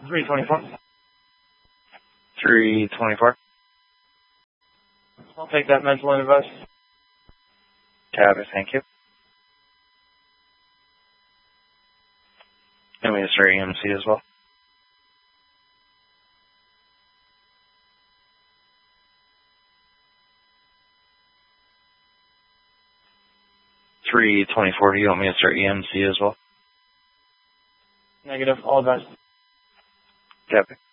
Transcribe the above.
324. 324. I'll take that mental advice. Copy, thank you. And we start EMC as well. $324, do you want me to start EMC as well? Negative, all advice. Copy.